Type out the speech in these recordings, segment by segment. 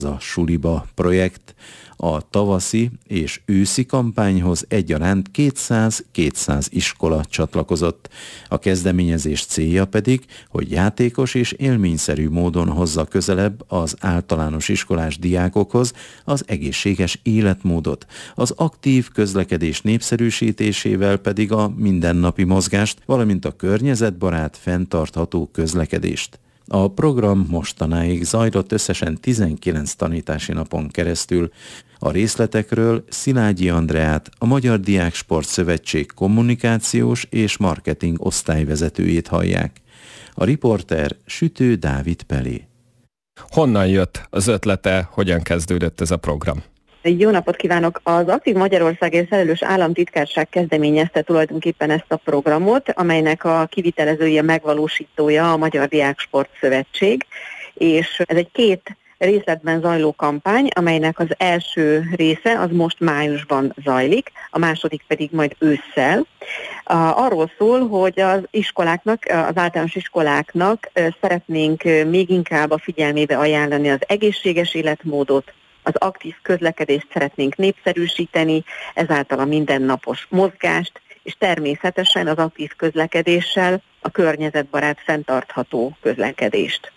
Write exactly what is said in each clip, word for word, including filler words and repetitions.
a Suliba projekt. A tavaszi és őszi kampányhoz egyaránt kétszáz-kétszáz iskola csatlakozott. A kezdeményezés célja pedig, hogy játékos és élményszerű módon hozza közelebb az általános iskolás diákokhoz az egészséges életmódot, az aktív közlekedés népszerűsítésével pedig a mindennapi mozgást, valamint a környezetbarát, fenntartható közlekedést. A program mostanáig zajlott összesen tizenkilenc tanítási napon keresztül. A részletekről Szilágyi Andreát, a Magyar Diáksport Szövetség kommunikációs és marketing osztályvezetőjét hallják. A riporter Sütő Dávid Pelé. Honnan jött az ötlete, hogyan kezdődött ez a program? Jó napot kívánok! Az Aktív Magyarországért felelős államtitkárság kezdeményezte tulajdonképpen ezt a programot, amelynek a kivitelezője, megvalósítója a Magyar Diáksport Szövetség, és ez egy két részletben zajló kampány, amelynek az első része az most májusban zajlik, a második pedig majd ősszel. Arról szól, hogy az iskoláknak, az általános iskoláknak szeretnénk még inkább a figyelmébe ajánlani az egészséges életmódot, az aktív közlekedést szeretnénk népszerűsíteni, ezáltal a mindennapos mozgást, és természetesen az aktív közlekedéssel a környezetbarát, fenntartható közlekedést.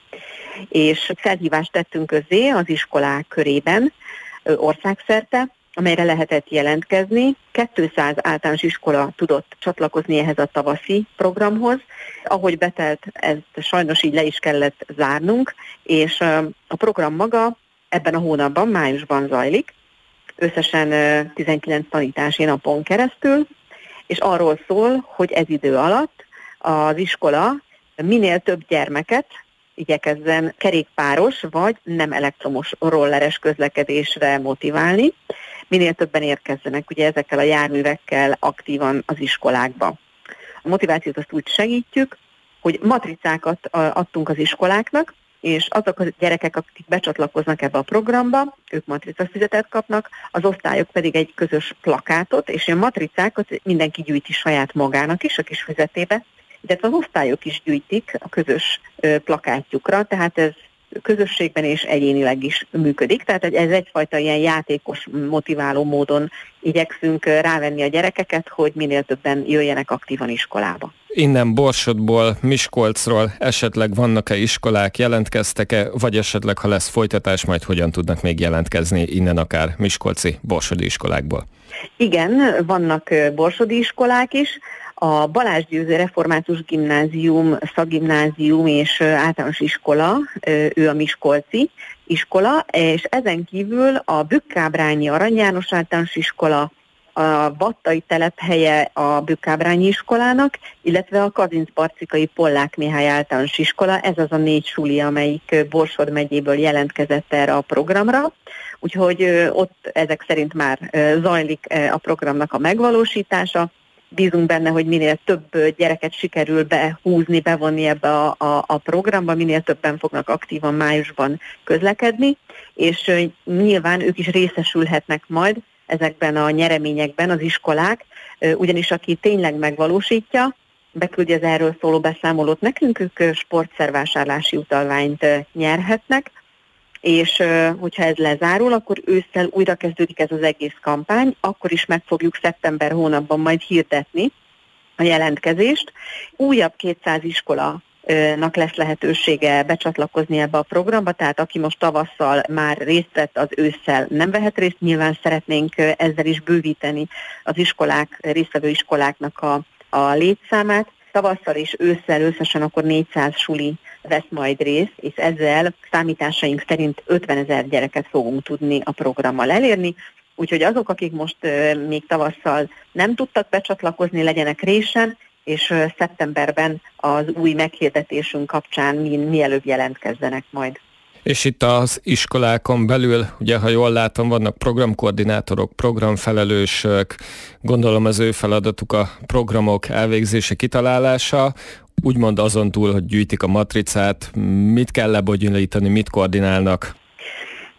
És felhívást tettünk közzé az iskolák körében országszerte, amelyre lehetett jelentkezni. kétszáz általános iskola tudott csatlakozni ehhez a tavaszi programhoz. Ahogy betelt, ezt sajnos így le is kellett zárnunk, és a program maga ebben a hónapban, májusban zajlik, összesen tizenkilenc tanítási napon keresztül, és arról szól, hogy ez idő alatt az iskola minél több gyermeket igyekezzen kerékpáros vagy nem elektromos rolleres közlekedésre motiválni, minél többen érkezzenek ugye ezekkel a járművekkel aktívan az iskolákba. A motivációt azt úgy segítjük, hogy matricákat adtunk az iskoláknak, és azok a gyerekek, akik becsatlakoznak ebbe a programba, ők matricafüzetet kapnak, az osztályok pedig egy közös plakátot, és a matricákat mindenki gyűjti saját magának is a kis füzetébe, illetve az osztályok is gyűjtik a közös plakátjukra, tehát ez közösségben és egyénileg is működik, tehát ez egyfajta ilyen játékos, motiváló módon igyekszünk rávenni a gyerekeket, hogy minél többen jöjjenek aktívan iskolába. Innen Borsodból, Miskolcról esetleg vannak-e iskolák, jelentkeztek-e, vagy esetleg, ha lesz folytatás, majd hogyan tudnak még jelentkezni innen akár miskolci, borsodi iskolákból? Igen, vannak borsodi iskolák is. A Balázs Győző Református Gimnázium, Szakgimnázium és általános iskola, ő a miskolci iskola, és ezen kívül a Bükkábrányi Arany János általános iskola, a Vattai telephelye a Bükkábrányi iskolának, illetve a Kazincbarcikai Pollák Mihály általános iskola, ez az a négy suli, amelyik Borsod megyéből jelentkezett erre a programra, úgyhogy ott ezek szerint már zajlik a programnak a megvalósítása. Bízunk benne, hogy minél több gyereket sikerül behúzni, bevonni ebbe a, a, a programba, minél többen fognak aktívan májusban közlekedni, és nyilván ők is részesülhetnek majd ezekben a nyereményekben az iskolák, ugyanis aki tényleg megvalósítja, beküldi az erről szóló beszámolót nekünk, ők sportszervásárlási utalványt nyerhetnek, és hogyha ez lezárul, akkor ősszel újra kezdődik ez az egész kampány, akkor is meg fogjuk szeptember hónapban majd hirdetni a jelentkezést. Újabb kétszáz iskolának lesz lehetősége becsatlakozni ebbe a programba, tehát aki most tavasszal már részt vett, az ősszel nem vehet részt. Nyilván szeretnénk ezzel is bővíteni az iskolák, résztvevő iskoláknak a, a létszámát. Tavasszal és ősszel összesen akkor négyszáz suli vesz majd részt, és ezzel számításaink szerint ötvenezer gyereket fogunk tudni a programmal elérni. Úgyhogy azok, akik most uh, még tavasszal nem tudtak becsatlakozni, legyenek résen, és uh, szeptemberben az új meghirdetésünk kapcsán mi, mielőbb jelentkezzenek majd. És itt az iskolákon belül, ugye ha jól látom, vannak programkoordinátorok, programfelelősök, gondolom az ő feladatuk a programok elvégzése, kitalálása, úgymond azon túl, hogy gyűjtik a matricát, mit kell lebonyolítani, mit koordinálnak?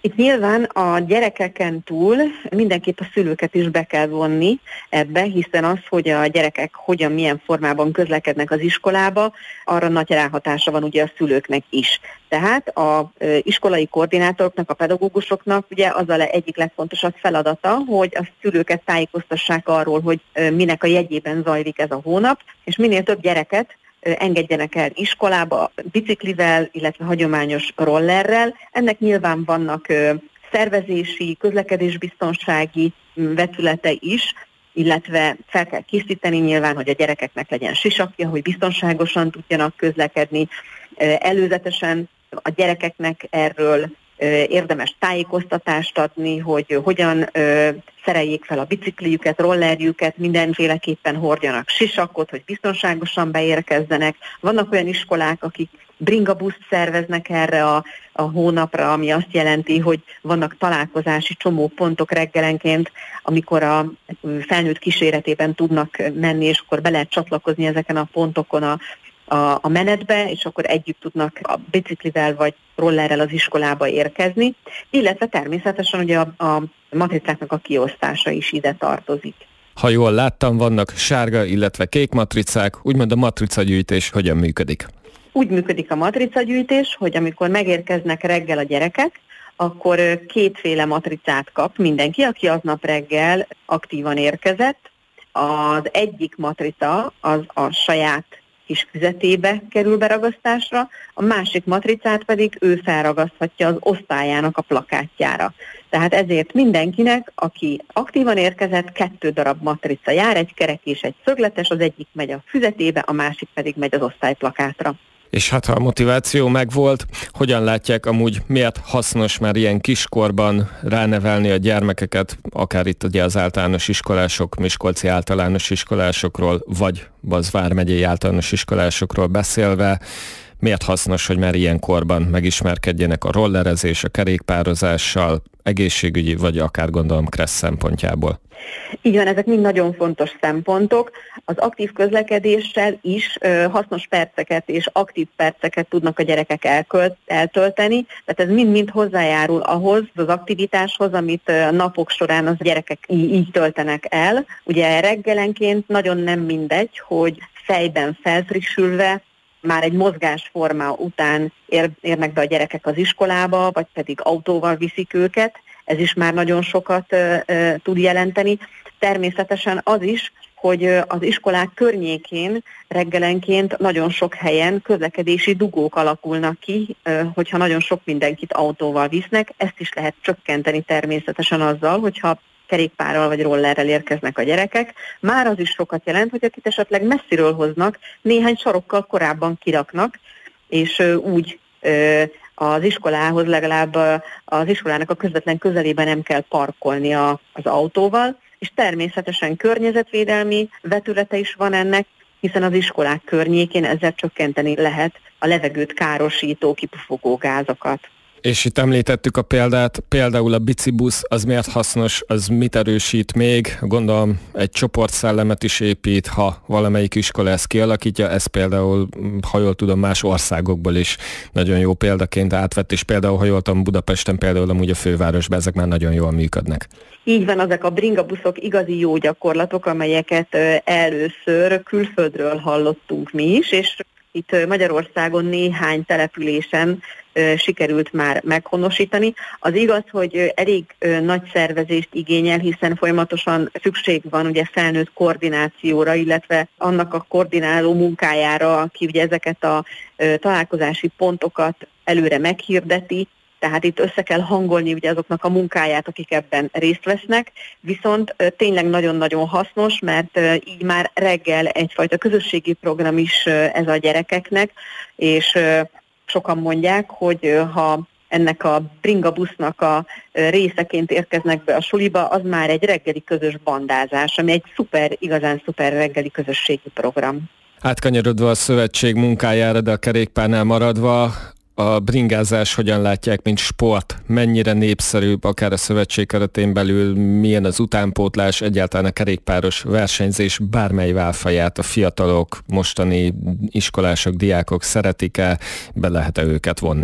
Itt nyilván a gyerekeken túl mindenképp a szülőket is be kell vonni ebbe, hiszen az, hogy a gyerekek hogyan, milyen formában közlekednek az iskolába, arra nagy ráhatása van ugye a szülőknek is. Tehát az iskolai koordinátoroknak, a pedagógusoknak ugye az a egyik legfontosabb feladata, hogy a szülőket tájékoztassák arról, hogy minek a jegyében zajlik ez a hónap, és minél több gyereket engedjenek el iskolába biciklivel, illetve hagyományos rollerrel. Ennek nyilván vannak szervezési, közlekedésbiztonsági vetülete is, illetve fel kell készíteni nyilván, hogy a gyerekeknek legyen sisakja, hogy biztonságosan tudjanak közlekedni. Előzetesen a gyerekeknek erről érdemes tájékoztatást adni, hogy hogyan szereljék fel a bicikliüket, rollerjüket, mindenféleképpen hordjanak sisakot, hogy biztonságosan beérkezzenek. Vannak olyan iskolák, akik bringabuszt szerveznek erre a, a hónapra, ami azt jelenti, hogy vannak találkozási csomópontok reggelenként, amikor a felnőtt kíséretében tudnak menni, és akkor be lehet csatlakozni ezeken a pontokon a A, a menetbe, és akkor együtt tudnak a biciklivel vagy rollerrel az iskolába érkezni, illetve természetesen ugye a, a matricáknak a kiosztása is ide tartozik. Ha jól láttam, vannak sárga, illetve kék matricák, úgymond a matricagyűjtés hogyan működik? Úgy működik a matricagyűjtés, hogy amikor megérkeznek reggel a gyerekek, akkor kétféle matricát kap mindenki, aki aznap reggel aktívan érkezett. Az egyik matrica az a saját kis füzetébe kerül beragasztásra, a másik matricát pedig ő felragaszthatja az osztályának a plakátjára. Tehát ezért mindenkinek, aki aktívan érkezett, kettő darab matrica jár, egy kerek és egy szögletes, az egyik megy a füzetébe, a másik pedig megy az osztályplakátra. És hát ha a motiváció megvolt, hogyan látják amúgy, miért hasznos már ilyen kiskorban ránevelni a gyermekeket, akár itt ugye az általános iskolások, miskolci általános iskolásokról, vagy Baz vármegyei általános iskolásokról beszélve, miért hasznos, hogy már ilyen korban megismerkedjenek a rollerezés, a kerékpározással, egészségügyi, vagy akár gondolom kressz szempontjából? Így van, ezek mind nagyon fontos szempontok. Az aktív közlekedéssel is ö, hasznos perceket és aktív perceket tudnak a gyerekek elkölt, eltölteni, tehát ez mind-mind hozzájárul ahhoz, az aktivitáshoz, amit a napok során az gyerekek így, így töltenek el. Ugye reggelenként nagyon nem mindegy, hogy fejben felfrissülve, már egy mozgásforma után ér, érnek be a gyerekek az iskolába, vagy pedig autóval viszik őket. Ez is már nagyon sokat ö, ö, tud jelenteni. Természetesen az is, hogy az iskolák környékén reggelenként nagyon sok helyen közlekedési dugók alakulnak ki, ö, hogyha nagyon sok mindenkit autóval visznek. Ezt is lehet csökkenteni természetesen azzal, hogyha kerékpárral vagy rollerrel érkeznek a gyerekek. Már az is sokat jelent, hogy akit esetleg messziről hoznak, néhány sarokkal korábban kiraknak, és ö, úgy ö, az iskolához legalább az iskolának a közvetlen közelében nem kell parkolni a, az autóval, és természetesen környezetvédelmi vetülete is van ennek, hiszen az iskolák környékén ezzel csökkenteni lehet a levegőt károsító, kipufogó gázokat. És itt említettük a példát, például a bicibusz, az miért hasznos, az mit erősít még? Gondolom egy csoportszellemet is épít, ha valamelyik iskola ezt kialakítja, ez például, ha jól tudom, más országokból is nagyon jó példaként átvett, és például, ha jól tudom, Budapesten például amúgy a fővárosban ezek már nagyon jól működnek. Így van, ezek a bringabuszok igazi jó gyakorlatok, amelyeket először külföldről hallottunk mi is, és itt Magyarországon néhány településen sikerült már meghonosítani. Az igaz, hogy elég nagy szervezést igényel, hiszen folyamatosan szükség van ugye felnőtt koordinációra, illetve annak a koordináló munkájára, aki ugye ezeket a találkozási pontokat előre meghirdeti, tehát itt össze kell hangolni ugye azoknak a munkáját, akik ebben részt vesznek, viszont tényleg nagyon-nagyon hasznos, mert így már reggel egyfajta közösségi program is ez a gyerekeknek, és sokan mondják, hogy ha ennek a bringabusznak a részeként érkeznek be a suliba, az már egy reggeli közös bandázás, ami egy szuper, igazán szuper reggeli közösségi program. Átkanyarodva a szövetség munkájára, de a kerékpárnál maradva, a bringázás hogyan látják, mint sport? Mennyire népszerűbb, akár a szövetség keretén belül, milyen az utánpótlás, egyáltalán a kerékpáros versenyzés bármely válfaját a fiatalok, mostani iskolások, diákok szeretik-e, be lehet-e őket vonni?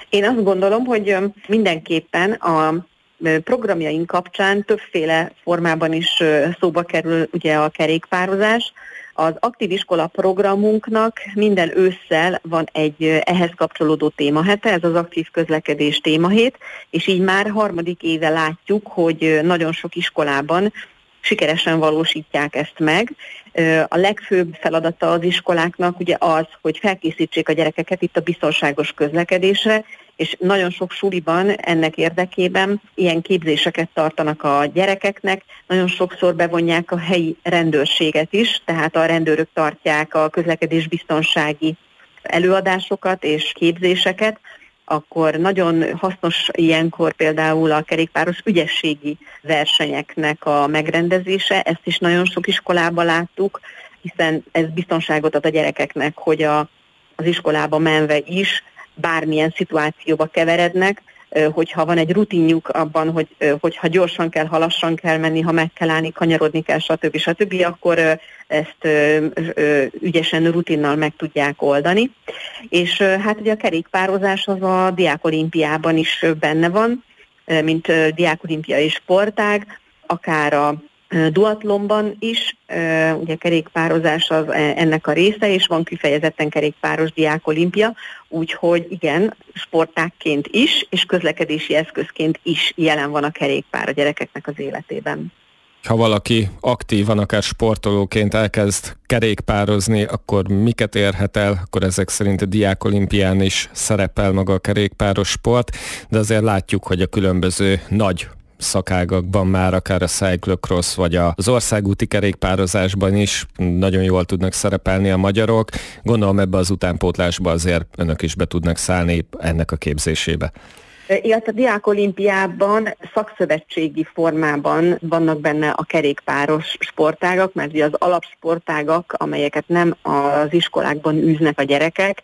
Én azt gondolom, hogy mindenképpen a programjaink kapcsán többféle formában is szóba kerül ugye a kerékpározás. Az aktív iskola programunknak minden ősszel van egy ehhez kapcsolódó témahete, ez az aktív közlekedés témahét, és így már harmadik éve látjuk, hogy nagyon sok iskolában sikeresen valósítják ezt meg. A legfőbb feladata az iskoláknak ugye az, hogy felkészítsék a gyerekeket itt a biztonságos közlekedésre, és nagyon sok suliban ennek érdekében ilyen képzéseket tartanak a gyerekeknek, nagyon sokszor bevonják a helyi rendőrséget is, tehát a rendőrök tartják a közlekedésbiztonsági előadásokat és képzéseket, akkor nagyon hasznos ilyenkor például a kerékpáros ügyességi versenyeknek a megrendezése, ezt is nagyon sok iskolában láttuk, hiszen ez biztonságot ad a gyerekeknek, hogy a, az iskolába menve is bármilyen szituációba keverednek, hogyha van egy rutinjuk abban, hogy, hogyha gyorsan kell, halassan kell menni, ha meg kell állni, kanyarodni kell, stb. stb., akkor ezt ügyesen, rutinnal meg tudják oldani. És hát ugye a kerékpározás az a diákolimpiában is benne van, mint diákolimpiai sportág, akár a duatlonban is, ugye kerékpározás az ennek a része, és van kifejezetten kerékpáros diákolimpia, úgyhogy igen, sportágként is, és közlekedési eszközként is jelen van a kerékpár a gyerekeknek az életében. Ha valaki aktívan, akár sportolóként elkezd kerékpározni, akkor miket érhet el? Akkor ezek szerint a diákolimpián is szerepel maga a kerékpáros sport, de azért látjuk, hogy a különböző nagy szakágakban már akár a cyclocross vagy az országúti kerékpározásban is nagyon jól tudnak szerepelni a magyarok. Gondolom ebbe az utánpótlásba azért önök is be tudnak szállni ennek a képzésébe. Illetve a diákolimpiában szakszövetségi formában vannak benne a kerékpáros sportágak, mert ugye az alapsportágak, amelyeket nem az iskolákban űznek a gyerekek,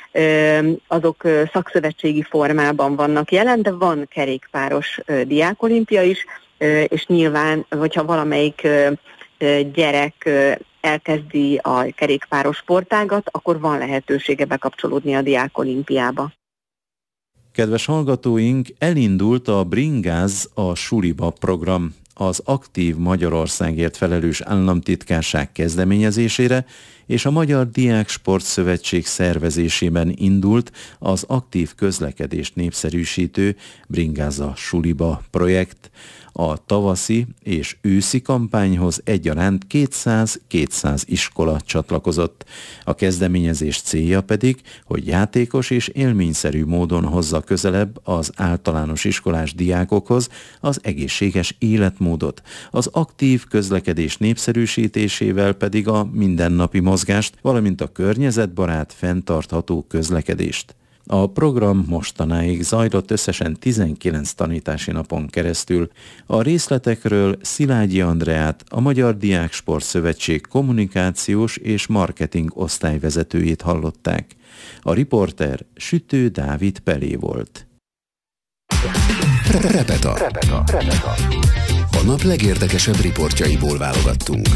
azok szakszövetségi formában vannak jelen, de van kerékpáros diákolimpia is, és nyilván, hogyha valamelyik gyerek elkezdi a kerékpáros sportágat, akkor van lehetősége bekapcsolódni a diákolimpiába. Kedves hallgatóink, elindult a Bringáz a suliba program. Az Aktív Magyarországért felelős államtitkárság kezdeményezésére és a Magyar Diák Sportszövetség szervezésében indult az aktív közlekedést népszerűsítő Bringáz a suliba projekt. A tavaszi és őszi kampányhoz egyaránt kétszáz-kétszáz iskola csatlakozott. A kezdeményezés célja pedig, hogy játékos és élményszerű módon hozza közelebb az általános iskolás diákokhoz az egészséges életmódot. Az aktív közlekedés népszerűsítésével pedig a mindennapi mozgást, valamint a környezetbarát, fenntartható közlekedést. A program mostanáig zajlott összesen tizenkilenc tanítási napon keresztül. A részletekről Szilágyi Andreát, a Magyar Diák Sportszövetség kommunikációs és marketing osztályvezetőjét hallották. A riporter Sütő Dávid Pelé volt. Repeta. Repeta. Repeta. A nap legérdekesebb riportjaiból válogattunk.